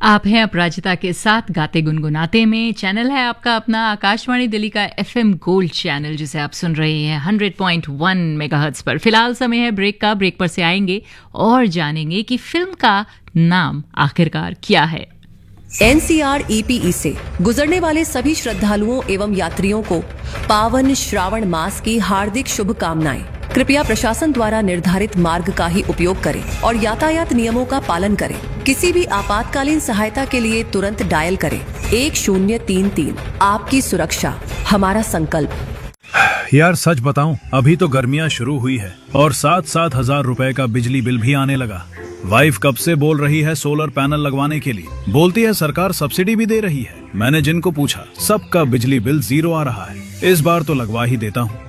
आप हैं अपराजिता के साथ गाते गुनगुनाते में। चैनल है आपका अपना आकाशवाणी दिल्ली का FM गोल्ड चैनल, जिसे आप सुन रहे हैं 100.1 मेगाहर्ट्ज पर। फिलहाल समय है ब्रेक का। ब्रेक पर से आएंगे और जानेंगे कि फिल्म का नाम आखिरकार क्या है। NCR-EPE से गुजरने वाले सभी श्रद्धालुओं एवं यात्रियों को पावन श्रावण मास की हार्दिक शुभकामनाएं। कृपया प्रशासन द्वारा निर्धारित मार्ग का ही उपयोग करें और यातायात नियमों का पालन करें। किसी भी आपातकालीन सहायता के लिए तुरंत डायल करें 1033। आपकी सुरक्षा हमारा संकल्प। यार सच बताऊं, अभी तो गर्मियां शुरू हुई है और 7-7 हजार रुपए का बिजली बिल भी आने लगा। वाइफ कब से बोल रही है सोलर पैनल लगवाने के लिए। बोलती है सरकार सब्सिडी भी दे रही है। मैंने जिनको पूछा सबका बिजली बिल 0 आ रहा है। इस बार तो लगवा ही देता हूँ।